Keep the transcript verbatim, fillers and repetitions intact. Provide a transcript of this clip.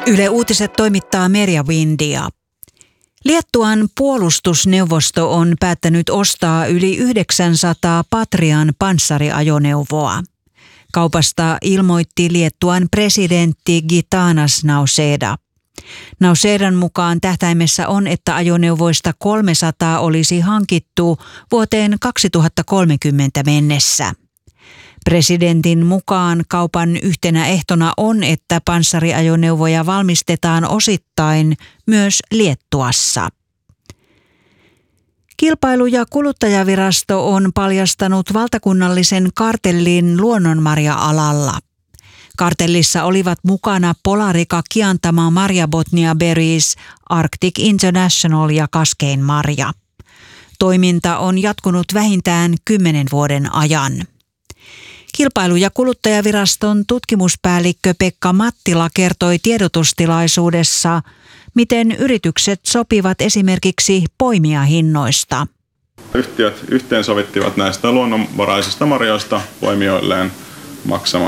Yle Uutiset toimittaa Merja Windia. Liettuan puolustusneuvosto on päättänyt ostaa yli yhdeksänsataa Patrian panssariajoneuvoa. Kaupasta ilmoitti Liettuan presidentti Gitanas Nausėda. Nausėdan mukaan tähtäimessä on, että ajoneuvoista kolmesataa olisi hankittu vuoteen kaksituhattakolmekymmentä mennessä. Presidentin mukaan kaupan yhtenä ehtona on, että panssariajoneuvoja valmistetaan osittain myös Liettuassa. Kilpailu- ja kuluttajavirasto on paljastanut valtakunnallisen kartellin luonnonmarja-alalla. Kartellissa olivat mukana Polarica, Kiantama, Marja Botnia Berries, Arctic International ja Kaskein Marja. Toiminta on jatkunut vähintään kymmenen vuoden ajan. Kilpailu- ja kuluttajaviraston tutkimuspäällikkö Pekka Mattila kertoi tiedotustilaisuudessa, miten yritykset sopivat esimerkiksi poimijahinnoista. Yhtiöt yhteensovittivat näistä luonnonvaraisista marjoista poimijoilleen maksamansa